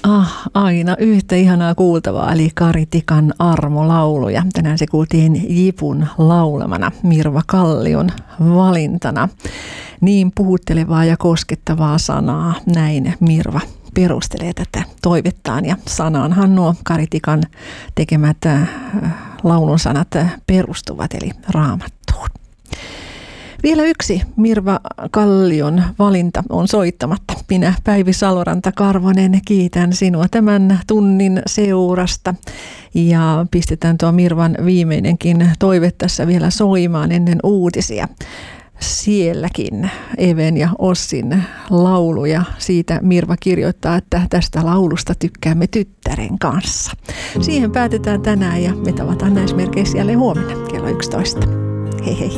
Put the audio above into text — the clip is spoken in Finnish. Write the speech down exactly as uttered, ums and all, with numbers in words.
Ah, aina yhtä ihanaa kuultavaa, eli Kari Tikan armolauluja. Tänään se kuultiin Jipun laulamana, Mirva Kallion valintana. Niin puhuttelevaa ja koskettavaa sanaa, näin Mirva perustelee tätä toivettaan. Ja sanaanhan nuo Kari Tikan tekemät laulun sanat perustuvat, eli Raamattuun. Vielä yksi Mirva Kallion valinta on soittamatta. Minä, Päivi Saloranta-Karvonen, kiitän sinua tämän tunnin seurasta. Ja pistetään tuo Mirvan viimeinenkin toive tässä vielä soimaan ennen uutisia. Sielläkin Even ja Ossin lauluja. Siitä Mirva kirjoittaa, että tästä laulusta tykkäämme tyttären kanssa. Siihen päätetään tänään ja me tavataan näissä merkeissä jälleen huomenna kello yksitoista. Hei hei.